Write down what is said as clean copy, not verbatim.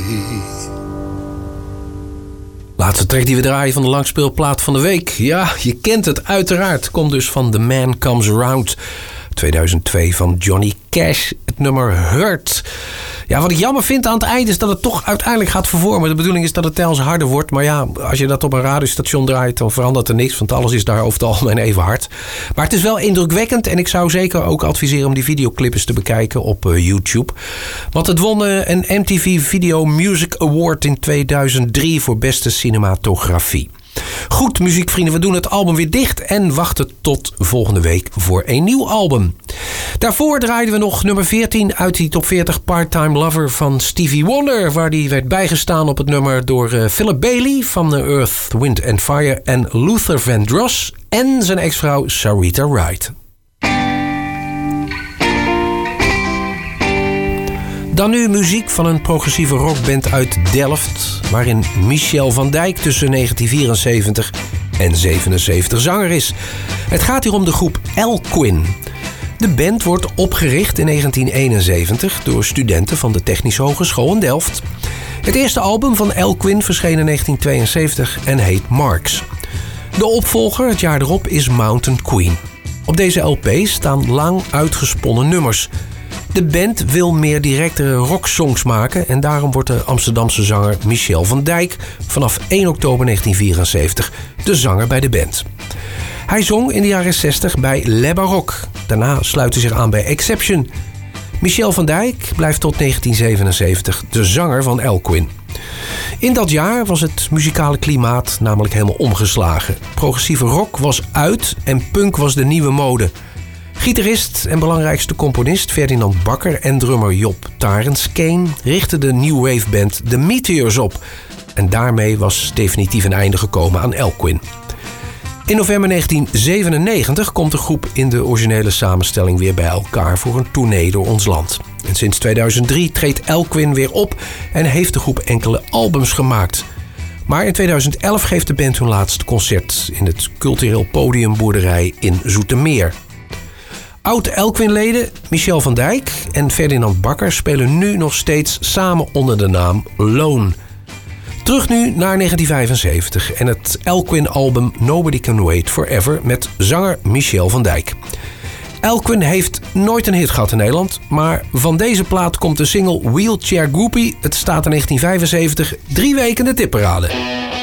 Laatste track die we draaien van de langspeelplaat van de week. Ja, je kent het uiteraard. Komt dus van The Man Comes Around. 2002 van Johnny Cash. Het nummer Hurt. Ja, wat ik jammer vind aan het eind is dat het toch uiteindelijk gaat vervormen. De bedoeling is dat het telkens harder wordt. Maar ja, als je dat op een radiostation draait, dan verandert er niks. Want alles is daar over het algemeen even hard. Maar het is wel indrukwekkend. En ik zou zeker ook adviseren om die videoclip eens te bekijken op YouTube. Want het won een MTV Video Music Award in 2003 voor beste cinematografie. Goed, muziekvrienden, we doen het album weer dicht en wachten tot volgende week voor een nieuw album. Daarvoor draaiden we nog nummer 14 uit die top 40 Part-Time Lover van Stevie Wonder, waar die werd bijgestaan op het nummer door Philip Bailey van Earth, Wind and Fire en Luther Vandross en zijn ex-vrouw Sarita Wright. Dan nu muziek van een progressieve rockband uit Delft, waarin Michel van Dijk tussen 1974 en 77 zanger is. Het gaat hier om de groep Elkwin. De band wordt opgericht in 1971 door studenten van de Technische Hogeschool in Delft. Het eerste album van Elkwin verscheen in 1972 en heet Marks. De opvolger het jaar erop is Mountain Queen. Op deze LP staan lang uitgesponnen nummers. De band wil meer directere rocksongs maken en daarom wordt de Amsterdamse zanger Michel van Dijk vanaf 1 oktober 1974 de zanger bij de band. Hij zong in de jaren 60 bij Le Baroque. Daarna sluit hij zich aan bij Exception. Michel van Dijk blijft tot 1977 de zanger van Elkwin. In dat jaar was het muzikale klimaat namelijk helemaal omgeslagen. Progressieve rock was uit en punk was de nieuwe mode. Gitarist en belangrijkste componist Ferdinand Bakker en drummer Job Tarenskeen richtten de new wave band The Meteors op. En daarmee was definitief een einde gekomen aan Elkwin. In november 1997 komt de groep in de originele samenstelling weer bij elkaar voor een tournee door ons land. En sinds 2003 treedt Elkwin weer op en heeft de groep enkele albums gemaakt. Maar in 2011 geeft de band hun laatste concert in het cultureel podium Boerderij in Zoetermeer. Oud-Elkwin-leden Michel van Dijk en Ferdinand Bakker spelen nu nog steeds samen onder de naam Lone. Terug nu naar 1975 en het Elkwin-album Nobody Can Wait Forever met zanger Michel van Dijk. Elkwin heeft nooit een hit gehad in Nederland, maar van deze plaat komt de single Wheelchair Groupie. Het staat in 1975 3 weken in de tipparade.